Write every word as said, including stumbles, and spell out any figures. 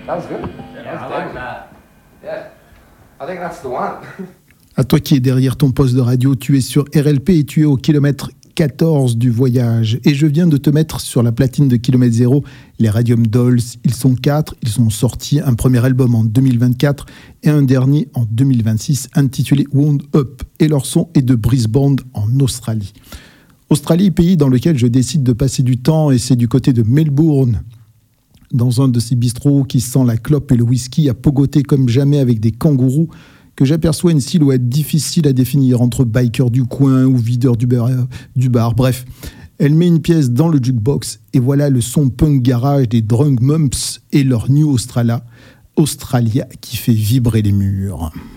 That was good. Yeah, I like that. Yeah, I think that's the one. À toi qui es derrière ton poste de radio, tu es sur R L P et tu es au kilomètre quatorze du voyage. Et je viens de te mettre sur la platine de Kilomètre Zéro les Radium Dolls. Ils sont quatre, ils ont sorti un premier album en deux mille vingt-quatre et un dernier en deux mille vingt-six intitulé Wound Up. Et leur son est de Brisbane en Australie. Australie, pays dans lequel je décide de passer du temps, et c'est du côté de Melbourne. Dans un de ces bistrots qui sent la clope et le whisky à pogoter comme jamais avec des kangourous, que j'aperçois une silhouette difficile à définir entre biker du coin ou videur du bar, du bar. Bref, elle met une pièce dans le jukebox et voilà le son punk garage des Drunk Mumps et leur New Australia, Australia qui fait vibrer les murs.